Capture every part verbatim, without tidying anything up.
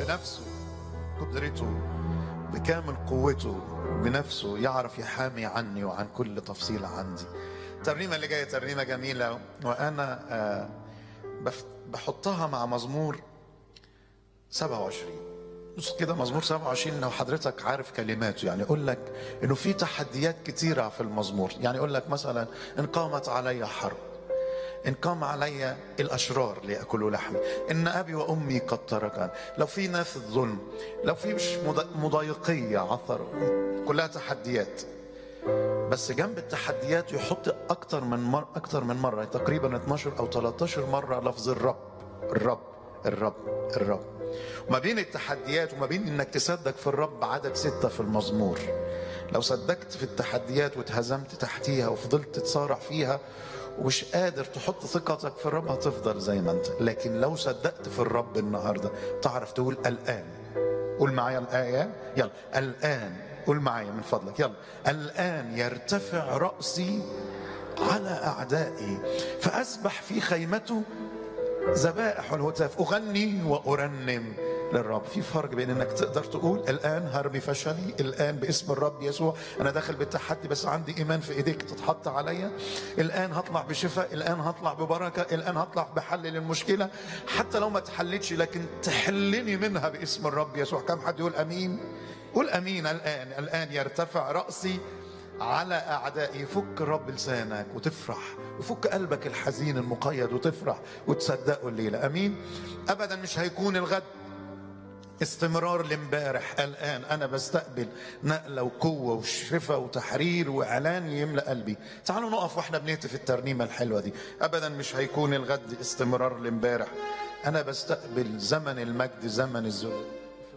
بنفسه قدرته بكامل قوته بنفسه يعرف يحامي عني وعن كل تفصيلة عندي. الترنيمة اللي جاية ترنيمة جميلة، وأنا آه بحطها مع مزمور سبعة وعشرين. بص كده، مزمور سبعة وعشرين لو حضرتك عارف كلماته يعني يقول لك انه في تحديات كتيرة في المزمور. يعني يقول لك مثلا ان قامت علي حرب، ان قام علي الاشرار ليأكلوا لحمي، ان ابي وامي قد تركان، لو في ناس الظلم، لو في مش مضايقية عثر، كلها تحديات. بس جنب التحديات يحط اكتر من مرة اكتر من مرة تقريبا اتناشر او تلتاشر مرة لفظ الرب الرب الرب الرب. وما بين التحديات وما بين انك تصدق في الرب عدد ستة في المزمور. لو صدقت في التحديات واتهزمت تحتيها وفضلت تصارع فيها ومش قادر تحط ثقتك في الرب هتفضل زي ما انت. لكن لو صدقت في الرب النهارده تعرف تقول الآن. قول معايا الآية، يلا الآن. قول معايا من فضلك، يلا. الآن يرتفع رأسي على أعدائي فأسبح في خيمته ذبائح والهتاف، أغني وأرنم للرب. في فرق بين انك تقدر تقول الآن هرمي فشلي، الآن باسم الرب يسوع انا داخل بالتحدي بس عندي ايمان في ايديك تتحط عليا، الآن هطلع بشفاء، الآن هطلع ببركة، الآن هطلع بحل للمشكلة حتى لو ما تحلتش لكن تحلني منها باسم الرب يسوع. كم حد يقول امين؟ قول امين. الآن الآن يرتفع رأسي على أعدائي. يفك الرب لسانك وتفرح، وفك قلبك الحزين المقيد وتفرح وتصدقوا الليلة. أمين. أبدا مش هيكون الغد استمرار لامبارح. الآن أنا بستقبل نقلة وقوة وشفاء وتحرير وإعلان يملأ قلبي. تعالوا نقف واحنا بنهتف الترنيمة الحلوة دي. أبدا مش هيكون الغد استمرار لامبارح. أنا بستقبل زمن المجد، زمن الذل.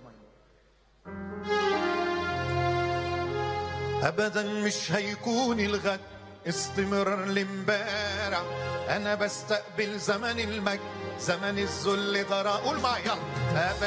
أبدا مش هيكون الغد استمرار لامبارح. أنا بستقبل زمن المجد، زمن الذل ضرا. قول معايا.